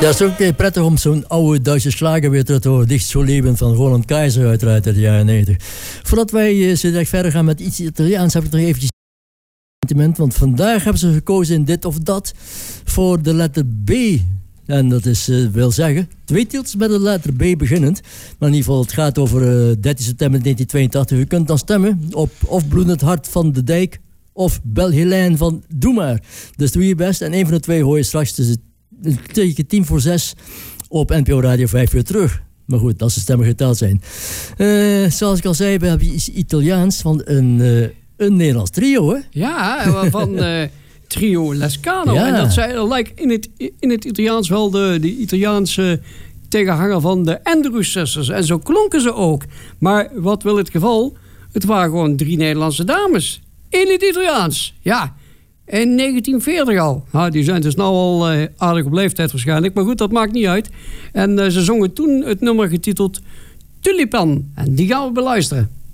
Ja, het is ook prettig om zo'n oude Duitse slager weer terug te horen. Dicht zo leven van Roland Keizer uit de jaren 90. Voordat wij verder gaan met iets Italiaans, heb ik nog eventjes sentiment. Want vandaag hebben ze gekozen in dit of dat voor de letter B. En dat is, wil zeggen, 2 titels met de letter B beginnend. Maar in ieder geval, het gaat over 13 september 1982. U kunt dan stemmen op of Bloedend Hart van de Dijk of Bel Helijn van Doe Maar. Dus doe je best. En een van de twee hoor je straks tussen tegen 5:50 op NPO Radio 5 weer terug. Maar goed, als de stemmen geteld zijn. Zoals ik al zei, we hebben iets Italiaans van een Nederlands trio, hè? Ja, van trio Lescano. Ja. En dat zijn lijkt in het Italiaans wel de Italiaanse tegenhanger van de Andrews Sisters. En zo klonken ze ook. Maar wat wil het geval? Het waren gewoon 3 Nederlandse dames. In het Italiaans. Ja. In 1940 al. Nou, die zijn dus nou al aardig op leeftijd waarschijnlijk. Maar goed, dat maakt niet uit. En ze zongen toen het nummer getiteld Tulipan. En die gaan we beluisteren.